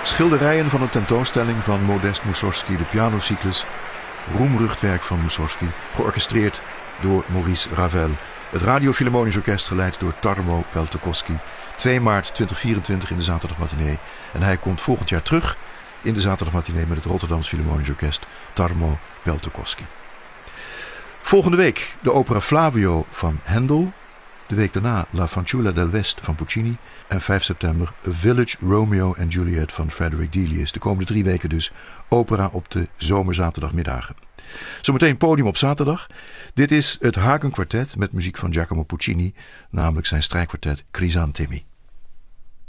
Schilderijen van een tentoonstelling van Modest Mussorgsky, de pianocyclus. Roemruchtwerk van Mussorgsky, georchestreerd door Maurice Ravel. Het Radio Philharmonisch Orkest geleid door Tarmo Peltokoski. 2 maart 2024 in de zaterdagmatinee. En hij komt volgend jaar terug in de zaterdagmatinee met het Rotterdams Philharmonisch Orkest, Tarmo Peltokoski. Volgende week de opera Flavio van Handel. De week daarna La Fanciulla del West van Puccini. En 5 september A Village Romeo and Juliet van Frederick Delius. De komende 3 weken dus opera op de zomerzaterdagmiddagen. Zometeen podium op zaterdag. Dit is het Hagen Kwartet met muziek van Giacomo Puccini, namelijk zijn strijkkwartet Crisantemi.